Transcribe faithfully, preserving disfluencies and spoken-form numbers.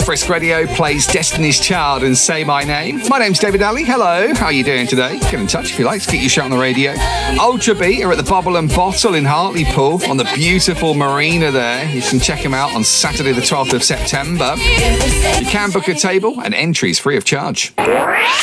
Frisk Radio plays Destiny's Child and Say My Name. My name's David Alley. Hello, how are you doing today? Get in touch if you like to get your show on the radio. Ultra Beat are at the Bubble and Bottle in Hartlepool on the beautiful marina there. You can check them out on Saturday the twelfth of September. You can book a table and entries free of charge.